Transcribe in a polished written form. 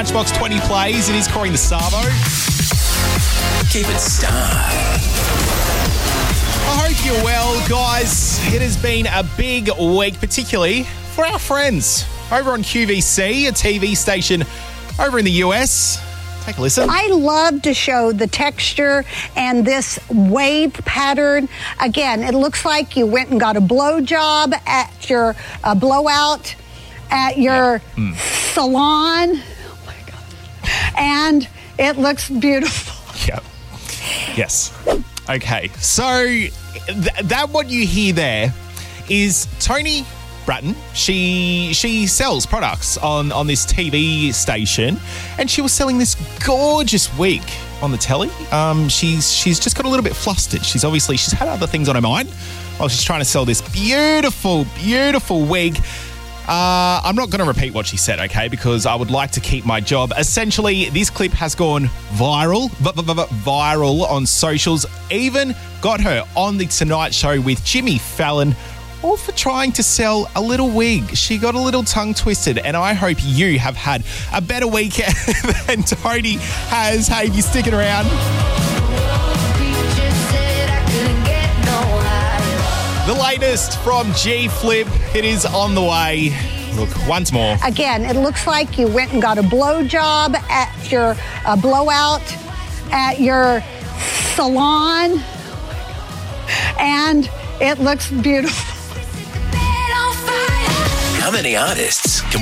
Matchbox 20 plays. It is Corey the Savo. Keep it Star. I hope you're well, guys. It has been a big week, particularly for our friends over on QVC, a TV station over in the US. Take a listen. I love to show the texture and this wave pattern. Again, it looks like you went and got a blowjob at your blowout at your salon. Oh my God. And it looks beautiful. Yep. Yes. Okay. So that what you hear there is Tony Bratton. She sells products on this TV station, and she was selling this gorgeous wig on the telly. She's just got a little bit flustered. She's had other things on her mind while she's trying to sell this beautiful, beautiful wig. I'm not going to repeat what she said, okay, because I would like to keep my job. Essentially, this clip has gone viral on socials, even got her on the Tonight Show with Jimmy Fallon, all for trying to sell a little wig. She got a little tongue twisted, and I hope you have had a better weekend than Tony has. Hey, if you're sticking around. The latest from G-Flip, it is on the way. Look, once more. Again, it looks like you went and got a blowjob at your blowout at your salon. And it looks beautiful. How many artists